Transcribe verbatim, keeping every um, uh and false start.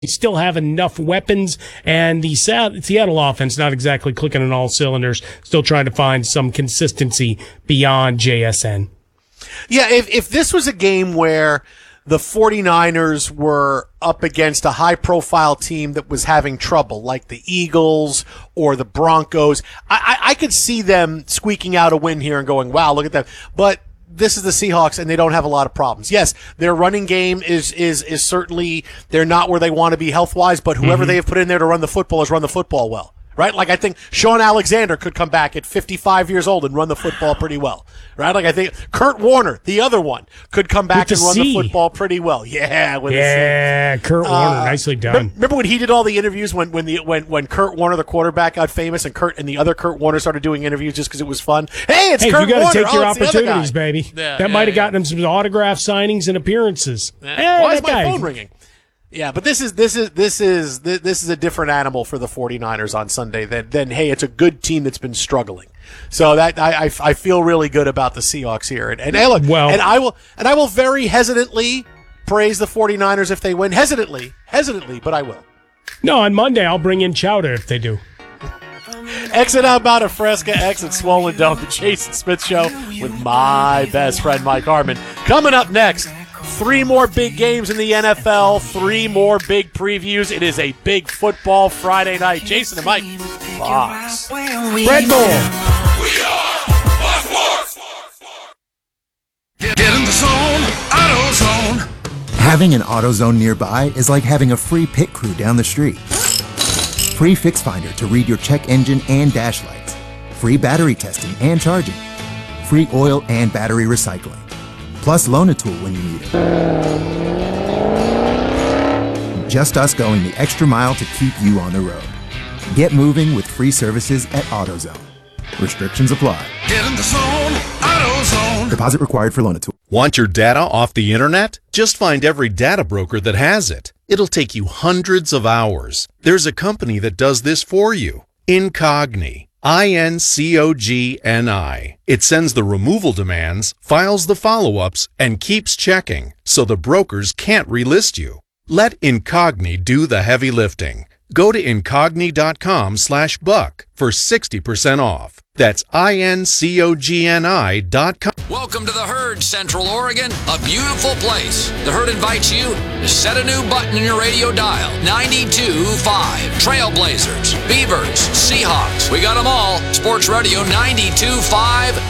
still have enough weapons, and the Seattle offense not exactly clicking on all cylinders, still trying to find some consistency beyond J S N. Yeah, if if this was a game where the 49ers were up against a high-profile team that was having trouble, like the Eagles or the Broncos, I, I, I could see them squeaking out a win here and going, wow, look at that. But this is the Seahawks, and they don't have a lot of problems. Yes, their running game is is is certainly, they're not where they want to be health-wise, but whoever mm-hmm. they have put in there to run the football has run the football well. Right? Like, I think Sean Alexander could come back at fifty-five years old and run the football pretty well. Right? Like, I think Kurt Warner, the other one, could come back and run C. the football pretty well. Yeah, with yeah, a C. Kurt uh, Warner, nicely done. Remember when he did all the interviews when when the when, when Kurt Warner, the quarterback, got famous, and Kurt and the other Kurt Warner started doing interviews just because it was fun? Hey, it's hey, Kurt you Warner. Hey, you got to take your oh, opportunities, baby. Yeah, that yeah, might have yeah. gotten him some autograph signings and appearances. Yeah. Hey, Why is my guy. phone ringing? Yeah, but this is this is this is this is a different animal for the 49ers on Sunday than than hey, it's a good team that's been struggling. So that I I, I feel really good about the Seahawks here. And and, hey, look, well, and I will and I will very hesitantly praise the 49ers if they win. Hesitantly, hesitantly, but I will. No, on Monday I'll bring in Chowder if they do. Exit out about a Fresca, exit Swollen Dome, the Jason Smith Show with my best friend Mike Harmon. Coming up next, three more big games in the N F L, three more big previews. It is a big football Friday night. Jason and Mike, Fox. Red Bull. We are Fox Sports. Get in the zone, AutoZone. Having an AutoZone nearby is like having a free pit crew down the street. Free Fix Finder to read your check engine and dash lights. Free battery testing and charging. Free oil and battery recycling. Plus Loan-A-Tool when you need it. Just us going the extra mile to keep you on the road. Get moving with free services at AutoZone. Restrictions apply. Get in the zone, AutoZone. Deposit required for Loan-A-Tool. Want your data off the internet? Just find every data broker that has it. It'll take you hundreds of hours. There's a company that does this for you. Incogni. I N C O G N I. It sends the removal demands, files the follow-ups, and keeps checking, so the brokers can't relist you. Let Incogni do the heavy lifting. Go to incogni.com slash buck for sixty percent off. That's I N C O G N I dot com. Welcome to the Herd, Central Oregon, a beautiful place. The Herd invites you to set a new button in your radio dial. ninety-two point five. Trailblazers, Beavers, Seahawks. We got them all. Sports Radio ninety-two point five.